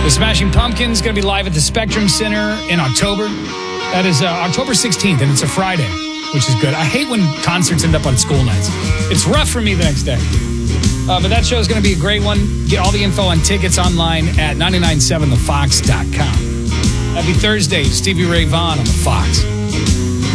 The Smashing Pumpkins going to be live at the Spectrum Center in October. That is October 16th, and it's a Friday, which is good. I hate when concerts end up on school nights. It's rough for me the next day. But that show is going to be a great one. Get all the info on tickets online at 997thefox.com. Happy Thursday, Stevie Ray Vaughan on the Fox.